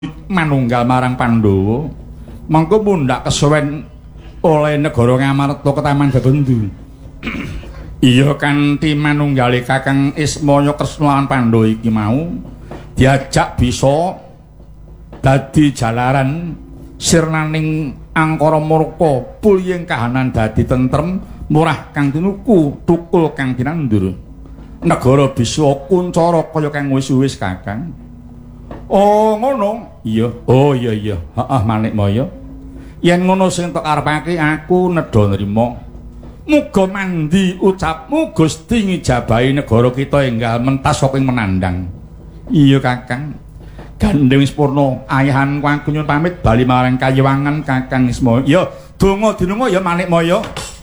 manunggal marang Pandhawa mengko mundhak kesuwen oleh negara Ngamarta ketaman Bebendu. Iya kanthi manunggali Kakang Ismaya Kresna lan Pandhawa iki mau diajak bisa dadi jalaran sirnaning angkara murka puliyeng kahanan dadi tentrem murah kang tinuku tukul kang tinandur negara bisa kuncara kaya kang wis-wis Kakang. Oh ngono. Iya. Oh iya iya. Heeh Manikmaya. Yen ngono sing tok karepake aku nedha nrimo. Muga mandi ucapmu Gusti ngijabahi negara kita enggal mentas saking menandang. Iya Kakang. Gandeng Spurna ayahanku aku nyuwun pamit bali marang Kayiwangan Kakang Ismaya. Ya donga dinunga ya Manikmaya.